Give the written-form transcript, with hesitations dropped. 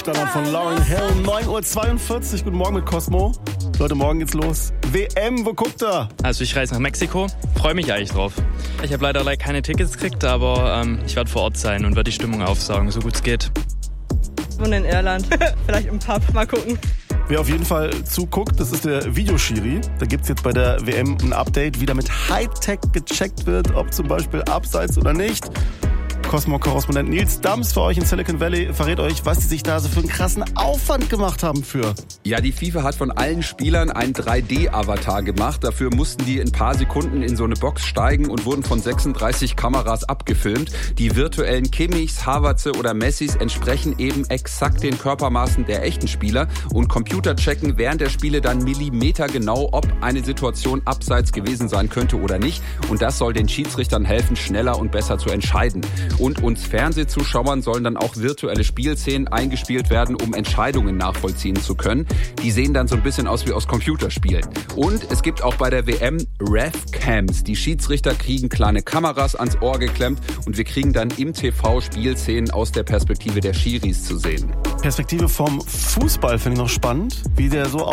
Standard von Lauryn Hill. 9:42 Uhr. Guten Morgen mit Cosmo. Leute, morgen geht's los. WM, wo guckt ihr? Also ich reise nach Mexiko. Freue mich eigentlich drauf. Ich habe leider keine Tickets gekriegt, aber ich werde vor Ort sein und werde die Stimmung aufsaugen, so gut es geht. Ich wohne in Irland. Vielleicht im Pub. Mal gucken. Wer auf jeden Fall zuguckt, das ist der Videoschiri. Da gibt's jetzt bei der WM ein Update, wie da mit Hightech gecheckt wird, ob zum Beispiel abseits oder nicht. Cosmo-Korrespondent Nils Dams für euch in Silicon Valley verrät euch, was die sich da so für einen krassen Aufwand gemacht haben für. Ja, die FIFA hat von allen Spielern einen 3D-Avatar gemacht. Dafür mussten die in ein paar Sekunden in so eine Box steigen und wurden von 36 Kameras abgefilmt. Die virtuellen Kimmichs, Havertze oder Messis entsprechen eben exakt den Körpermaßen der echten Spieler. Und Computer checken während der Spiele dann millimetergenau, ob eine Situation abseits gewesen sein könnte oder nicht. Und das soll den Schiedsrichtern helfen, schneller und besser zu entscheiden. Und uns Fernsehzuschauern sollen dann auch virtuelle Spielszenen eingespielt werden, um Entscheidungen nachvollziehen zu können. Die sehen dann so ein bisschen aus wie aus Computerspielen. Und es gibt auch bei der WM Ref-Cams. Die Schiedsrichter kriegen kleine Kameras ans Ohr geklemmt und wir kriegen dann im TV Spielszenen aus der Perspektive der Schiris zu sehen. Perspektive vom Fußball finde ich noch spannend, wie der so